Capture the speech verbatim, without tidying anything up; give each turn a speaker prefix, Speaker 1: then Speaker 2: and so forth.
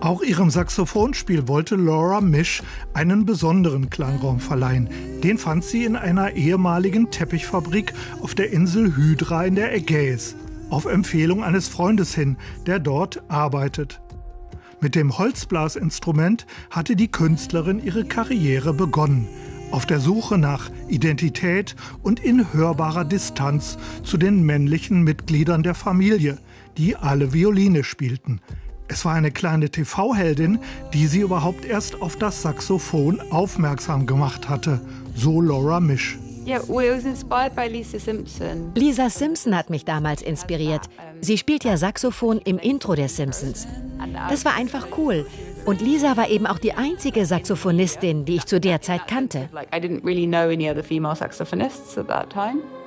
Speaker 1: Auch ihrem Saxophonspiel wollte Laura Misch einen besonderen Klangraum verleihen. Den fand sie in einer ehemaligen Teppichfabrik auf der Insel Hydra in der Ägäis. Auf Empfehlung eines Freundes hin, der dort arbeitet. Mit dem Holzblasinstrument hatte die Künstlerin ihre Karriere begonnen. Auf der Suche nach Identität und in hörbarer Distanz zu den männlichen Mitgliedern der Familie, die alle Violine spielten. Es war eine kleine T V-Heldin, die sie überhaupt erst auf das Saxophon aufmerksam gemacht hatte, so Laura Misch.
Speaker 2: Yeah, well, it was inspired by Lisa Simpson.
Speaker 3: Lisa Simpson hat mich damals inspiriert. Sie spielt ja Saxophon im Intro der Simpsons. Das war einfach cool. Und Lisa war eben auch die einzige Saxophonistin, die ich zu der Zeit kannte.
Speaker 2: Like, I didn't really know any other female saxophonists at that time.